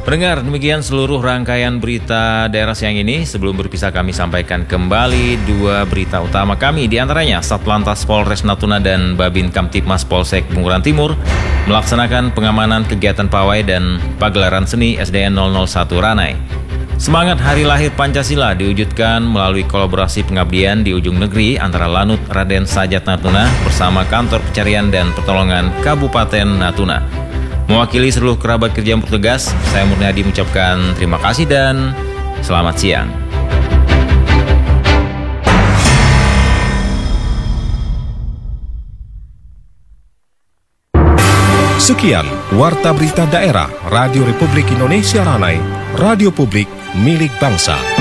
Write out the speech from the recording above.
Pendengar, demikian seluruh rangkaian berita daerah siang ini. Sebelum berpisah kami sampaikan kembali dua berita utama kami. Di antaranya, Satlantas Polres Natuna dan Babin Kamtipmas Polsek Bunguran Timur melaksanakan pengamanan kegiatan pawai dan pagelaran seni SDN 001 Ranai. Semangat Hari Lahir Pancasila diwujudkan melalui kolaborasi pengabdian di ujung negeri antara Lanut Raden Sajat Natuna bersama Kantor Pencarian dan Pertolongan Kabupaten Natuna. Mewakili seluruh kerabat kerja yang bertugas, saya Murniadi mengucapkan terima kasih dan selamat siang. Sekian Warta Berita Daerah Radio Republik Indonesia Ranai, radio publik milik bangsa.